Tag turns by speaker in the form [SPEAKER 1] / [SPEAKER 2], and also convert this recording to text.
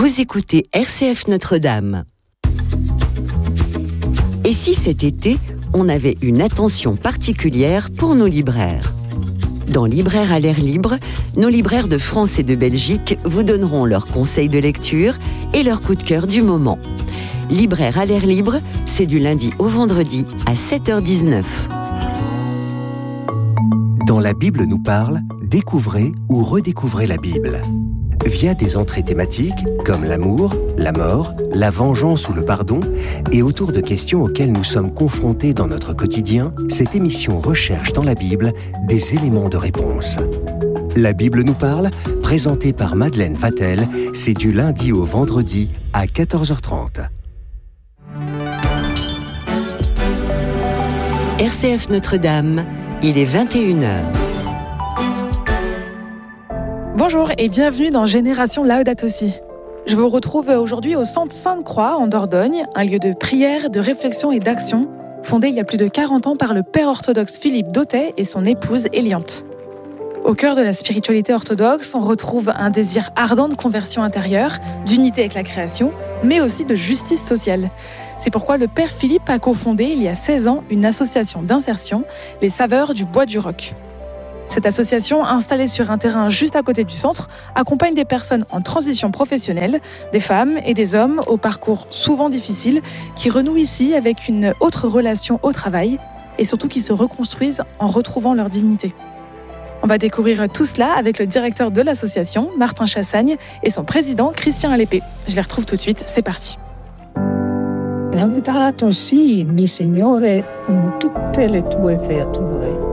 [SPEAKER 1] Vous écoutez RCF Notre-Dame. Et si cet été, on avait une attention particulière pour nos libraires ? Dans Libraires à l'air libre, nos libraires de France et de Belgique vous donneront leurs conseils de lecture et leurs coups de cœur du moment. Libraires à l'air libre, c'est du lundi au vendredi à 7h19.
[SPEAKER 2] Dans La Bible nous parle, découvrez ou redécouvrez la Bible. Via des entrées thématiques comme l'amour, la mort, la vengeance ou le pardon, et autour de questions auxquelles nous sommes confrontés dans notre quotidien, cette émission recherche dans la Bible des éléments de réponse. La Bible nous parle, présentée par Madeleine Vatel, c'est du lundi au vendredi à 14h30.
[SPEAKER 1] RCF Notre-Dame, il est 21h.
[SPEAKER 3] Bonjour et bienvenue dans Génération Laudato Si. Je vous retrouve aujourd'hui au Centre Sainte-Croix en Dordogne, un lieu de prière, de réflexion et d'action, fondé il y a plus de 40 ans par le père orthodoxe Philippe Dautet et son épouse Eliante. Au cœur de la spiritualité orthodoxe, on retrouve un désir ardent de conversion intérieure, d'unité avec la création, mais aussi de justice sociale. C'est pourquoi le père Philippe a cofondé il y a 16 ans une association d'insertion, les Saveurs du Bois du Roc. Cette association, installée sur un terrain juste à côté du centre, accompagne des personnes en transition professionnelle, des femmes et des hommes au parcours souvent difficile, qui renouent ici avec une autre relation au travail et surtout qui se reconstruisent en retrouvant leur dignité. On va découvrir tout cela avec le directeur de l'association, Martin Chassagne, et son président, Christian Alépé. Je les retrouve tout de suite, c'est parti.
[SPEAKER 4] Laudato si, mi Signore, con tutte le tue creature.